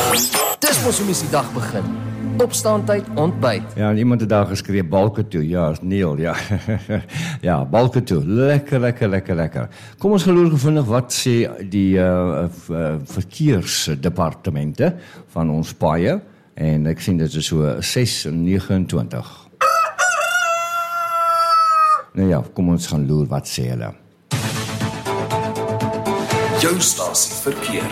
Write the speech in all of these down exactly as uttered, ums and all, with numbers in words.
Dis mos hoe mens die dag begin. Opstaantyd, ontbyt. Ja, en iemand het daar geskree, balke toe. Ja, is Neil, ja. ja, balke toe. Lekker, lekker, lekker, lekker. Kom ons geloer gevindig wat sê die uh, uh, verkeersdepartemente van ons paaie. En ek sien dit is so ses negenentwintig. Nou ja, kom ons gaan loer wat sê hulle. Jou stasie verkeer.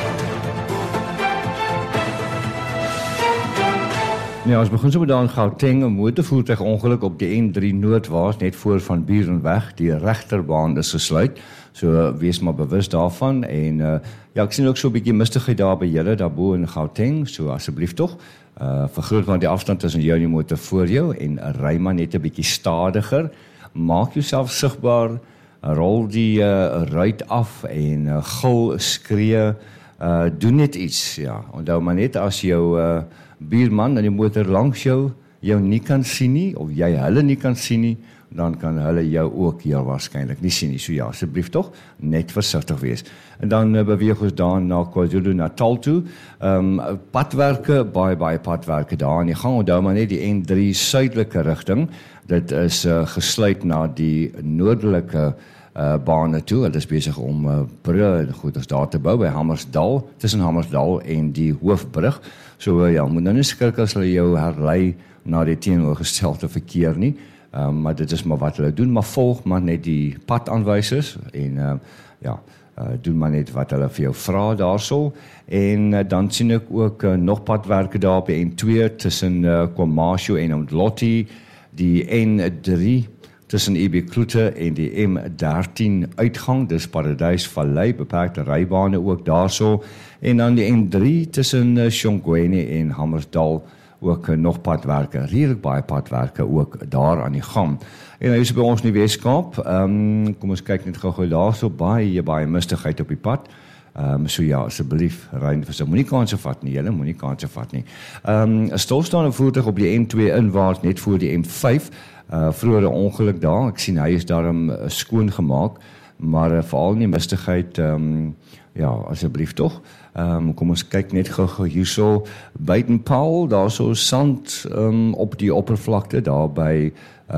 Ja, ons begin so met daar in Gauteng, 'n motorvoertuigongeluk op die N drie Noordwaas, net voor van Burenweg. Die regterbaan is gesluit, so wees maar bewus daarvan. En uh, ja, ek sien ook so 'n bietjie mistigheid daar by julle, daarbo in Gauteng, so asseblief tog. Uh, vergroot maar die afstand tussen jou en die motor voor jou en ry maar net 'n bietjie stadiger. Maak jouself sigbaar, rol die uh, ruit af en uh, gil, skree, uh, doen net iets. Ja, onthou maar net as jou uh, buurman in die motor langs jou jou nie kan sien nie, of jy hulle nie kan sien nie, dan kan hulle jou ook heel waarskynlik nie sien nie. So ja, asseblief tog, net versigtig wees. En dan uh, beweeg ons daar na KwaZulu-Natal toe. Um, padwerke, baie, baie padwerke daar. En jy gaan onthou maar net die N drie suidelike rigting. Dit is uh, gesluit na die noordelike uh, bane toe. Hulle is besig om uh, brûe, goed as daar te bou by Hammarsdal, tussen Hammarsdal en die hoofbrug. So uh, ja, moet nou nie skrik as hulle jou herlei na die teenoorgestelde verkeer nie. Um, maar dit is maar wat hulle doen, maar volg maar net die padaanwysers en uh, ja, uh, doen maar net wat hulle vir jou vra daarso. En uh, dan sien ek ook uh, nog padwerke daar op die N twee tussen uh, KwaMashu en Umdloti, die N drie tussen E B Kloete en die M dertien uitgang, dis Paradysvallei, beperkte rybane ook daarso. En dan die N drie tussen uh, Shongweni en Hammarsdal, ook uh, nog padwerke, redelik baie padwerke ook daar aan die gang. En nou is by ons in die Weskaap, um, kom ons kyk net gou-gou daarso, baie, baie mistigheid op die pad. Um, so ja, asseblief, ry nie versigtig, moenie kanse vat nie, julle moenie kanse vat nie. Um, 'n stilstaande voertuig op die N twee inwaarts, net voor die M vyf, uh, vroeger 'n ongeluk daar, ek sien hy is daarom uh, skoon gemaak, maar uh, veral nie mistigheid, um, ja, asseblief tog. Um, kom ons kyk net gou-gou hierso, Buitenpaul, daar so sand um, op die oppervlakte, daar by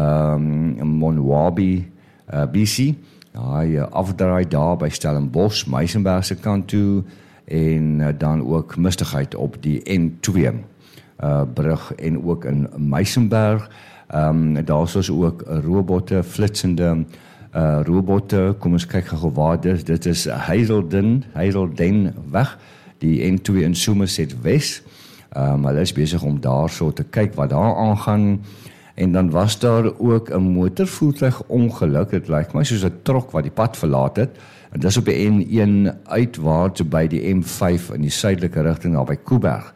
um, Monwabi, uh, B C, hy afdraai daar by Stellenbosch, Meisenberg se kant toe, en uh, dan ook mistigheid op die N twee uh, brug en ook in Meisenberg. Um, daar is ook robotte, flitsende uh, robotte, kom ons kyk gou waar dit, dit is Heidelden, Heidelden weg, die N twee in Somerset West, um, hulle is besig om daar so te kyk wat daar aangaan. En dan was daar ook 'n motorvoertuigongeluk, dit lyk my soos 'n trok wat die pad verlaat het, en dis op die N een uitwaarts by die M vyf in die suidelike rigting daar by Kuiberg.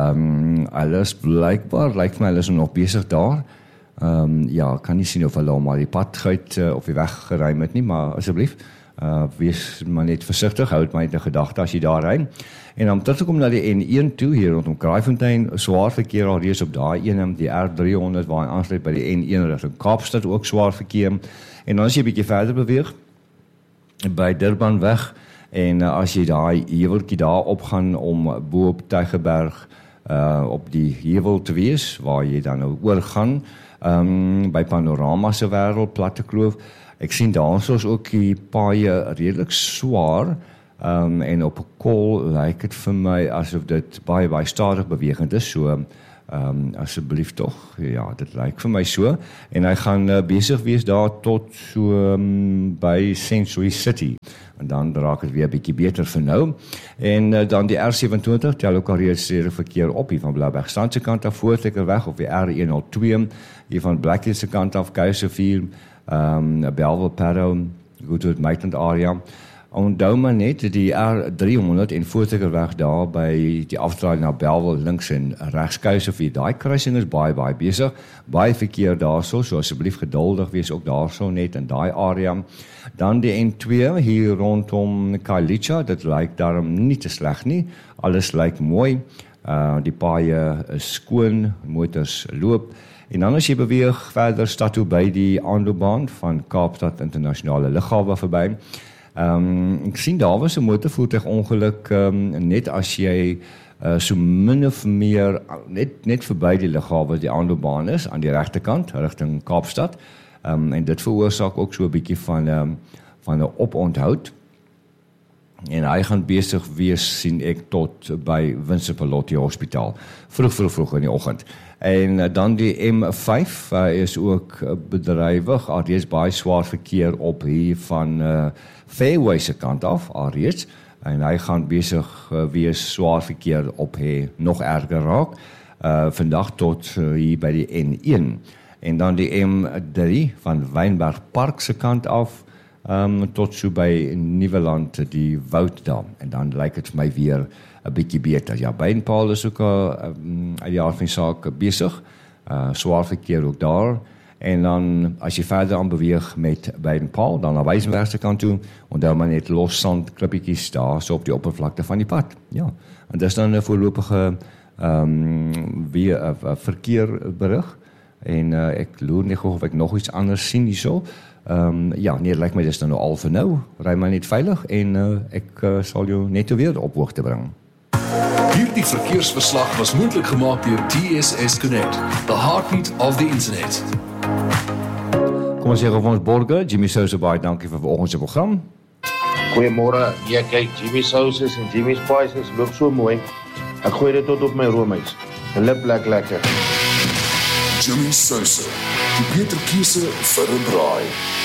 Um, alles blykbaar, lyk my hulle is nog besig daar. Um, ja, kan nie sien of hulle al maar die pad uit uh, of die weg geruim het nie, maar asseblief, uh, wees maar net versigtig, houd my in gedagte as jy daar ry. En dan terug te kom na die N een toe, hier rondom Kraaifontein, swaar verkeer al reeds op daai een, die R driehonderd, waar hy aansluit by die N een rigting Kaapstad, ook swaar verkeer. En dan as jy 'n bietjie verder beweeg, by Durbanweg, en uh, as jy daai heuweltjie daar opgaan om bo op Tygerberg, uh, op die heuwel te wees, waar jy dan nou oorgaan, um, by Panorama se wêreld, Platte Kloof, ek sien daar is ook die paaie redelik swaar, Um, en op 'n kol lyk dit vir my asof dit baie baie stadig bewegend is, so um, asseblief tog, ja, dit lyk vir my so, en hy gaan uh, besig wees daar tot so um, by Century City, en dan raak het weer 'n bietjie beter vir nou, en uh, dan die R sewenentwintig, tel ook al reeds verkeer op, hier van Blouberg Strand se kant af, Voortrekkerweg, of die R honderdtwee, hier van Blackheath se kant af, Keiserfield, um, Bellville Paddock, Goodwood Maitland area. Onthou maar net die R driehonderd en Voortrekkerweg daar by die afdraai na Bellville links en regs Keiserfield. Daai kruising is baie baie besig, baie verkeer daarso, so asseblief geduldig wees ook daarso net in daai area. Dan die N twee hier rondom Khayelitsha, dit lyk daarom nie te sleg nie. Alles lyk mooi. Uh, die paaie is skoon, motors loop. En dan as jy beweeg verder stad toe by die aanloopbaan van Kaapstad Internasionale Lughawe verby, Um, ek sien daar was 'n motorvoertuigongeluk um, net as jy uh, so min of meer net net verby die lughawe die aanloopbaan is aan die regterkant rigting Kaapstad. Um, en dit veroorsaak ook so 'n bietjie van um, van 'n oponthoud. En hy gaan besig wees, sien ek, tot by Winsepelotti Hospitaal. Vroeg, vroeg, vroeg in die oggend. En uh, dan die M vyf uh, is ook uh, bedrywig. Alreeds baie swaar verkeer op hier van uh, Fairway se kant af, alreeds. En hy gaan besig uh, wees swaar verkeer op hier nog erger raak. Uh, vandag tot uh, hier by die N een. En dan die M drie van Wynberg Park se kant af. Um, tot so by Nieuweland, die Wouddam. En dan lyk dit vir my weer 'n bietjie beter. Ja, Bynpaal is ook um, uit die aard van die saak besig. Uh, swaar verkeer ook daar. En dan, as jy verder aan beweeg met Bynpaal, dan na Wysberg se kant toe, onthou maar net los sand klippietjies daar, so op die oppervlakte van die pad. Ja, en dis dan 'n voorlopige um, weer 'n uh, verkeerberig. En uh, ek loer net of ek nog iets anders sien hierso. Um, ja, nee, lyk my dis dan nou al vir nou. Ry maar net veilig en uh, ek uh, sal jou net weer op hoogte bring. Hierdie verkeersverslag was moontlik gemaak deur T S S Connect, the heartbeat of the internet. Kom ons sê op ons borge, Jimmy Sousa, baie dankie vir vanoggend se program. Goeiemôre. Ja, kyk, Jimmy Sousa's en Jimmy Spices loop so mooi. Ek gooi dit tot op my roomys. En lip lek lekker. Jimmy Sousa, die beter keuse vir 'n braai.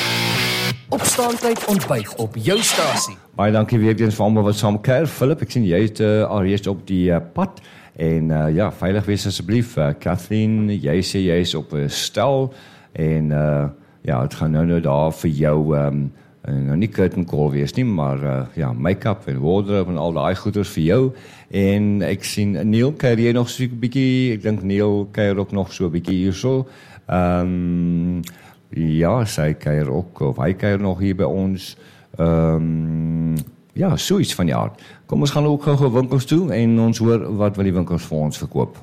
Opstaantyd ontbyt op jou stasie. Baie dankie weer eens vir almal wat saam kuier. Philip, ek sien jy het uh, alreeds op die uh, pad. En uh, ja, veilig wees asseblief. Uh, Kathleen, jy sê jy is op 'n stel. En uh, ja, het gaan nou nou daar vir jou, um, nou nie curtain call wees nie, maar uh, ja, make-up en wardrobe en al daai goeders vir jou. En ek sien Neil, kuier jy nog so 'n bietjie, ek dink Neil kuier ook nog so 'n bietjie hierso. Um, ja, sy kuier ook, of hy kuier nog hier by ons. Um, ja, so iets van die aard. Kom, ons gaan ook gou-gou winkels toe en ons hoor wat wil die winkels vir ons verkoop.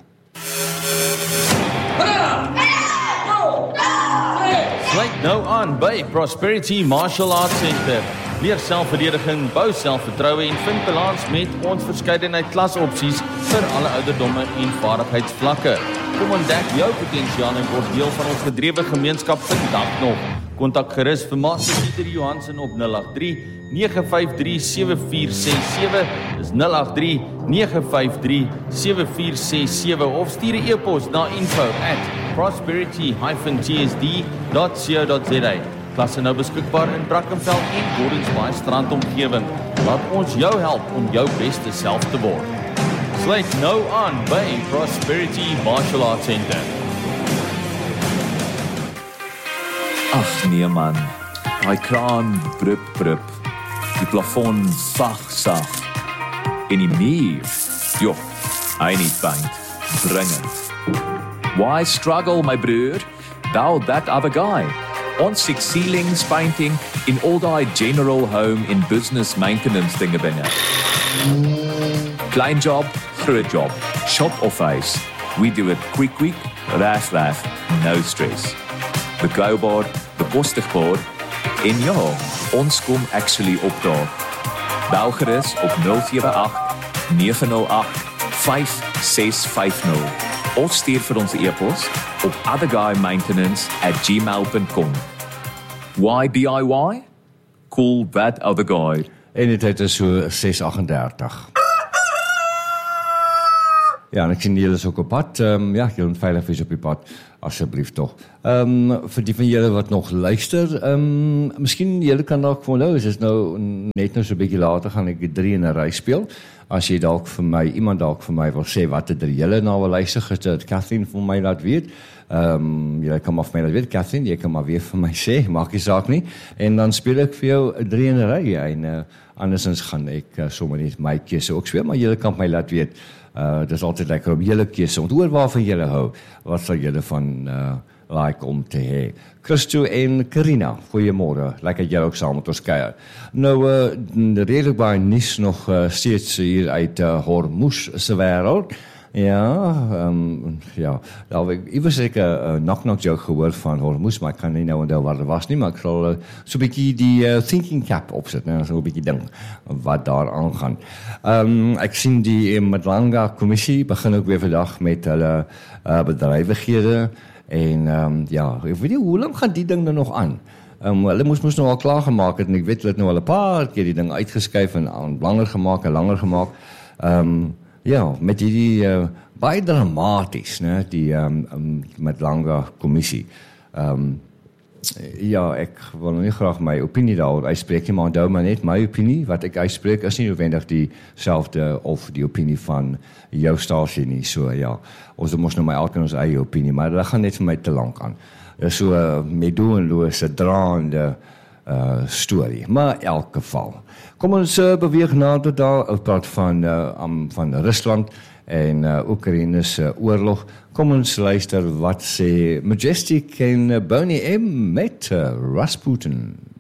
Sluit nou aan by Prosperity Martial Arts Center. Leer selfverdediging, bou selfvertroue en vind balans met ons verskeidenheid klasopsies vir alle ouderdomme en vaardigheidsvlakke. Kom ontdek jou potensiaal en word deel van ons gedrewe gemeenskap vandag nog. Kontak gerus vir Master Pieter Johansen op nul agt drie, nege vyf drie, sewe vier ses sewe, dis nul agt drie, nege vyf drie, sewe vier ses sewe of stuur 'n e-pos na info at prosperity dash t s d dot co dot z a. Klasse nou beskikbaar in Brackenfell en Gordons Bay strandomgewing. Laat ons jou help om jou beste self te word. Sluit nou aan by Prosperity Martial Arts Center. Ag nee man, hy kraan brup brup, die plafon sag sag, en die muur, joh, hy nie paint, dringend. Why struggle my broer, thou that other guy? Ons six ceilings painting in all die general home in business maintenance dinge binne. Klein job, groot job, shop of face, we do it quick quick, raf raf, no stress. Betrouwbaar, bekostigbaar en ja, ons kom actually op daar. Bel gerus op nul sewe agt, nege nul agt, vyf ses vyf nul of stuur vir ons e-pos op otherguymaintenance at gmail dot com. Why D I Y? Cool that other guy. En die tyd is so ses agt dertig. Ja, en ek sien julle is ook op pad. Um, ja, julle moet veilig wees op die pad, asseblief toch. Um, vir die van julle wat nog luister, um, miskien julle kan dalk van nou, is nou net nou so 'n bietjie later gaan ek drie in 'n ry speel. As jy dalk vir my, iemand dalk vir my wil sê wat het er julle nou wil luister, het Kathleen vir my laat weet. Um, jy kan maar vir my laat weet, Kathleen, jy kan maar weer vir my sê, maak die saak nie. En dan speel ek vir jou drie in 'n ry, en uh, andersins gaan ek uh, sommer net my keuse ook speel, maar julle kan my laat weet. Uh, dit is altyd lekker om julle keuse, want hoor waarvan julle hou, wat sal julle van uh, like om te hê. Christo en Karina, goeiemôre, lekker julle ook saam met ons kuier. Nou, uh, redelijk baie nuus nog uh, steeds hier uit uh, Hormuz se wêreld. Ja, um, ja, nou, ek iewers ek 'n uh, knock-knock joke gehoor van Hormuz, maar ek kan nie nou onthou wat dit was nie, maar ek sal uh, so 'n bietjie die uh, thinking cap opsit, nou, so 'n bietjie ding wat daar aangaan. Um, ek sien die Madlanga kommissie begin ook weer vandag met hulle uh, bedrywighede en um, ja, ek weet nie hoe lank gaan die ding nou nog aan. Um, hulle moes moes nou al klaar gemaak het en ek weet hulle het nou al 'n paar keer die ding uitgeskuif en aan langer gemaak en langer gemaak. Um, Ja, met die, die uh, baie dramaties, né, die um, um, Madlanga kommissie. Um, ja, ek wil nie graag my opinie daaroor uitspreek nie, maar onthou maar net my opinie wat ek uitspreek is nie noodwendig dieselfde of die opinie van jou stasie nie. So ja, ons moet nou maar elkeen ons eie opinie, maar dit gaan net vir my te lank aan. Dis so 'n uh, meedoenlose draande uh, storie, maar in elk geval. Kom ons uh, beweeg nader daar, ons praat van, uh, um, van Rusland en uh, Oekraïne se oorlog. Kom ons luister wat sê Majestic en uh, Boney M met uh, Rasputin.